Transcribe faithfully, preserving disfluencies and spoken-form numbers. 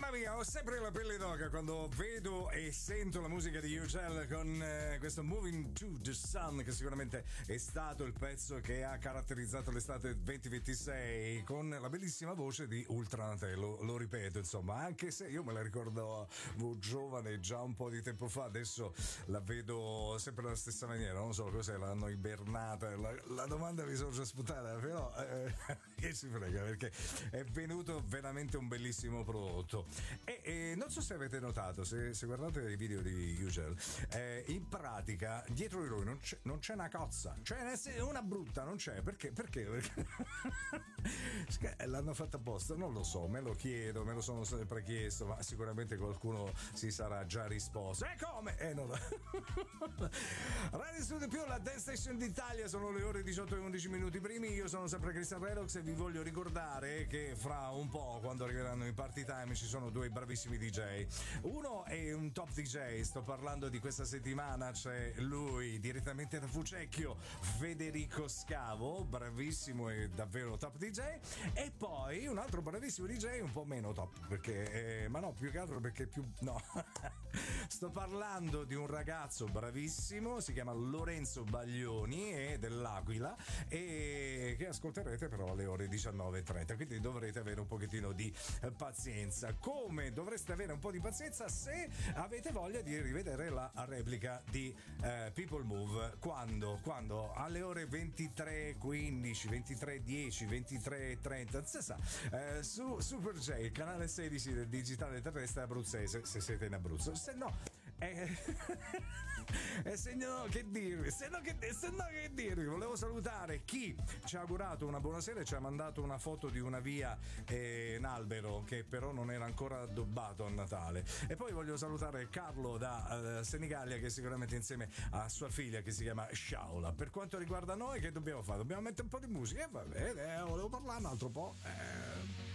Mamma mia, ho sempre la pelle d'oca quando vedo e sento la musica di Ugel con eh, questo Moving to the Sun, che sicuramente è stato il pezzo che ha caratterizzato l'estate duemilaventisei, con la bellissima voce di Ultranate, lo, lo ripeto, insomma, anche se io me la ricordo giovane già un po' di tempo fa, adesso la vedo sempre alla stessa maniera, non so cos'è, l'hanno ibernata, la, la domanda mi sono già sputata, però eh, che si frega, perché è venuto veramente un bellissimo prodotto. E, e non so se avete notato, se, se guardate i video di Ugel, eh, in pratica dietro di lui non c'è, non c'è una cozza, cioè una brutta non c'è. Perché? Perché? Perché l'hanno fatta apposta, non lo so, me lo chiedo, me lo sono sempre chiesto, ma sicuramente qualcuno si sarà già risposto. E come? Eh, no. Radio Studio Più, la Dance Station d'Italia, sono le ore diciotto e undici minuti primi. Io sono sempre Cristian Redox e vi voglio ricordare che fra un po', quando arriveranno in party time, ci sono due bravissimi D J. Uno è un top D J, sto parlando di questa settimana, c'è lui direttamente da Fucecchio, Federico Scavo, bravissimo e davvero top D J. E poi un altro bravissimo D J, un po' meno top, perché eh, ma no, più che altro perché più no. Sto parlando di un ragazzo bravissimo, si chiama Lorenzo Baglioni, è dell'Aquila, e che ascolterete però alle ore diciannove e trenta, quindi dovrete avere un pochettino di pazienza, come dovreste avere un po' di pazienza se avete voglia di rivedere la replica di eh, People Move. Quando? Quando? Alle ore ventitré e quindici, ventitré e dieci, ventitré e trenta, si sa, eh, su Super J, canale sedici del digitale terrestre abruzzese, se siete in Abruzzo. Se no, eh, eh, se no che dirvi, se no che, se no che dirvi, volevo salutare chi ci ha augurato una buonasera e ci ha mandato una foto di una via e un albero che però non era ancora addobbato a Natale. E poi voglio salutare Carlo da uh, Senigallia, che sicuramente insieme a sua figlia che si chiama Shaula. Per quanto riguarda noi, che dobbiamo fare? Dobbiamo mettere un po' di musica e eh, va bene, eh, volevo parlare un altro po'. Eh.